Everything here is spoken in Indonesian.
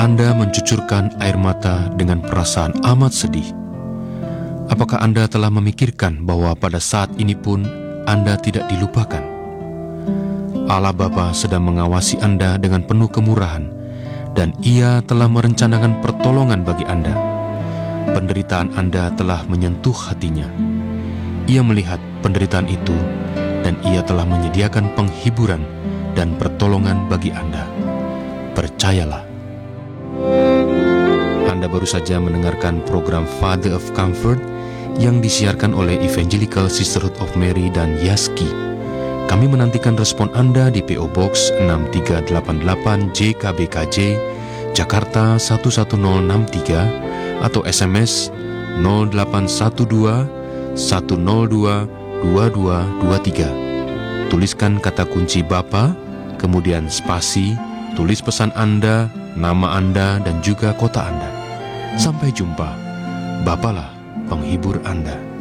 Anda mencucurkan air mata dengan perasaan amat sedih. Apakah Anda telah memikirkan bahwa pada saat ini pun Anda tidak dilupakan? Allah Bapa sedang mengawasi Anda dengan penuh kemurahan, dan Ia telah merencanakan pertolongan bagi Anda. Penderitaan Anda telah menyentuh hatinya. Ia melihat penderitaan itu, dan Ia telah menyediakan penghiburan dan pertolongan bagi Anda. Percayalah. Anda baru saja mendengarkan program Father of Comfort yang disiarkan oleh Evangelical Sisterhood of Mary dan Yaski. Kami menantikan respon Anda di PO Box 6388 JKBKJ, Jakarta 11063, atau SMS 0812 102 2223. Tuliskan kata kunci Bapa, kemudian spasi, tulis pesan Anda, nama Anda, dan juga kota Anda. Sampai jumpa. Bapalah penghibur Anda.